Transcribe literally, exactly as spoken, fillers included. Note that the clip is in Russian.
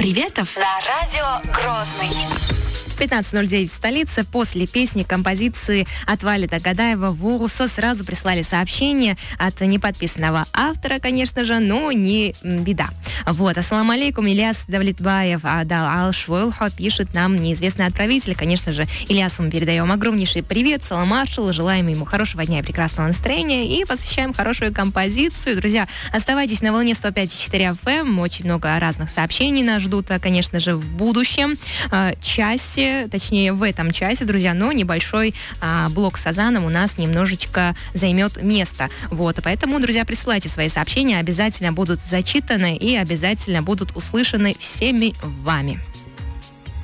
приветов на радио Грозный. пятнадцать ноль девять в столице. После песни, композиции от Валида Гадаева «Вурусо» сразу прислали сообщение от неподписанного автора, конечно же, но не беда. Вот. Ассаламу алейкум, Ильяс Давлетбаев Адал Алшвойлхо пишет нам неизвестный отправитель. Конечно же, Ильясу мы передаем огромнейший привет, салам маршал, желаем ему хорошего дня и прекрасного настроения и посвящаем хорошую композицию. Друзья, оставайтесь на волне сто пять и четыре эф эм. Очень много разных сообщений нас ждут, конечно же, в будущем часе. Точнее, в этом часе, друзья, но небольшой а, блок с азаном у нас немножечко займет место. Вот, поэтому, друзья, присылайте свои сообщения, обязательно будут зачитаны и обязательно будут услышаны всеми вами.